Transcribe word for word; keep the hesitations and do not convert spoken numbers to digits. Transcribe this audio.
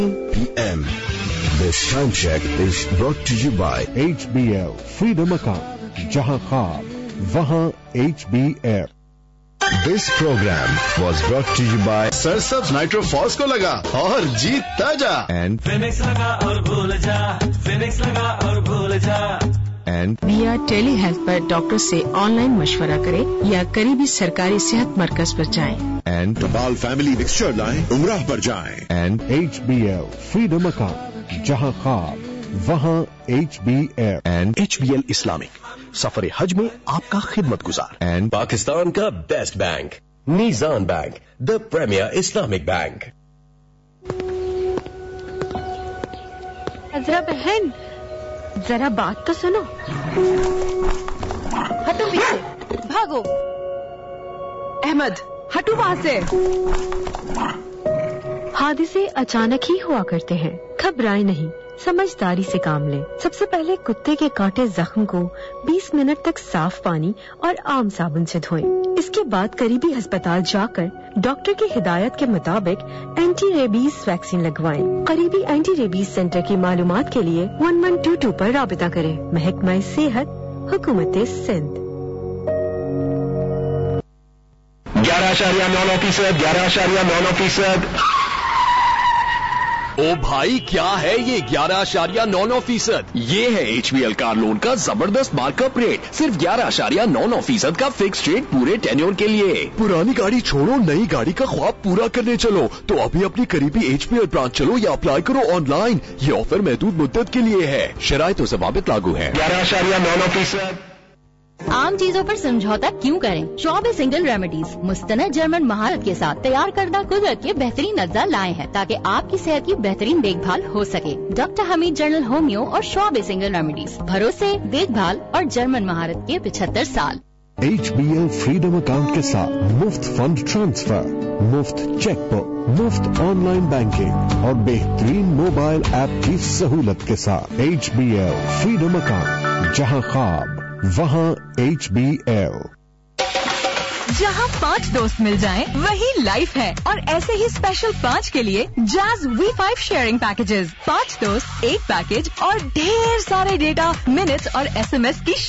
P M. This time check is brought to you by H B L Freedom Account. Jahan Khab, Wahan H B L. This program was brought to you by सरसब्स nitro false को लगा और जीत ताजा and Phoenix लगा और भूल जा, Phoenix लगा और भूल जा। and we are tele health पर डॉक्टर से ऑनलाइन मशवरा करें या करीबी सरकारी सेहत मरकज पर जाएं। and टबाल फैमिली मिक्सचर लाएं, उमराह पर जाएं। And H B L Freedom Account. Jahan Khab, Wahan H B L. and H B L Islamic सफर हज में आपका खिदमत गुजार। and पाकिस्तान का best bank नीजान bank, the premiere Islamic bank. अजरा बहन, जरा बात तो सुनो। हटो पीछे, भागो। अहमद, हटो वहां से। हादसे अचानक ही हुआ करते हैं, घबराए नहीं, समझदारी से काम लें। सबसे पहले कुत्ते के काटे जख्म को बीस मिनट तक साफ पानी और आम साबुन से धोएं। इसके बाद करीबी अस्पताल जाकर डॉक्टर की हिदायत के मुताबिक एंटी रेबीज वैक्सीन लगवाएं। करीबी एंटी रेबीज सेंटर की मालूमात के लिए वन वन टू टू पर राबिता करें। महकमा सेहत, हुकूमत सिंध। ग्यारह आशारिया नौ फीसद ग्यारह आशारिया नौ फीसद ओ भाई, क्या है ये ग्यारह आशारिया नौ नौ फीसद? ये है H B L car loan का जबरदस्त मार्कअप रेट। सिर्फ ग्यारह आशारिया नौ नौ फीसद का फिक्स रेट पूरे टेन्योर के लिए। पुरानी गाड़ी छोड़ो, नई गाड़ी का ख्वाब पूरा करने चलो तो अभी अपनी करीबी एच बी एल ब्रांच चलो या अप्लाई करो ऑनलाइन। ये ऑफर महदूद मुद्दत के लिए है, शराइत से वाबित लागू है। ग्यारह आशारिया नौ नौ फीसद आम चीजों पर समझौता क्यों करें? शॉप सिंगल रेमेडीज मुस्तनद जर्मन महारत के साथ तैयार करदा कुदरत के बेहतरीन अज्जा लाए हैं ताकि आपकी सेहत की बेहतरीन देखभाल हो सके। डॉक्टर हमीद जनरल होमियो और शॉप सिंगल रेमेडीज, भरोसे, देखभाल और जर्मन महारत के पिछहत्तर साल। H B L Freedom Account के साथ मुफ्त फंड ट्रांसफर, मुफ्त चेकबुक, मुफ्त ऑनलाइन बैंकिंग और बेहतरीन मोबाइल ऐप की सहूलत के साथ H B L Freedom Account. जहां ख्वाब वहां H B L. जहाँ पाँच दोस्त मिल जाएं, वही लाइफ है। और ऐसे ही स्पेशल पाँच के लिए जाज वी फाइव शेयरिंग पैकेजेस। पाँच दोस्त, एक पैकेज और ढेर सारे डेटा, मिनट्स और एस एम एस की